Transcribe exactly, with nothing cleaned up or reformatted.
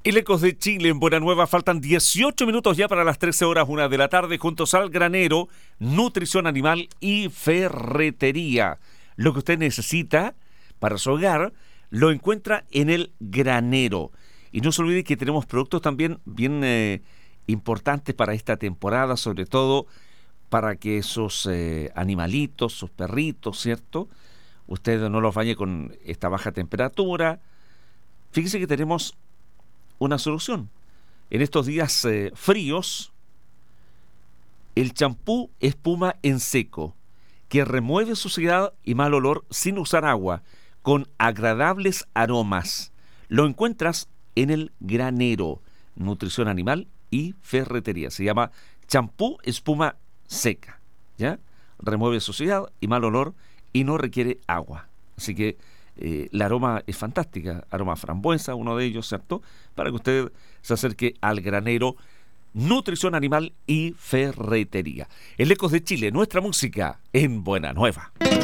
El Ecos de Chile en Buena Nueva, faltan dieciocho minutos ya para las trece horas, una de la tarde, juntos al granero, nutrición animal y ferretería. Lo que usted necesita para su hogar lo encuentra en el granero. Y no se olvide que tenemos productos también bien eh, importantes para esta temporada, sobre todo para que esos eh, animalitos, sus perritos, ¿cierto?, usted no los bañe con esta baja temperatura. Fíjese que tenemos una solución. En estos días eh, fríos, el champú espuma en seco, que remueve suciedad y mal olor sin usar agua, con agradables aromas. Lo encuentras en el granero, nutrición animal y ferretería. Se llama champú espuma seca, ¿ya? Remueve suciedad y mal olor y no requiere agua. Así que Eh, el aroma es fantástica, aroma frambuesa, uno de ellos, ¿cierto? Para que usted se acerque al granero, nutrición animal y ferretería. El Ecos de Chile, nuestra música en Buena Nueva.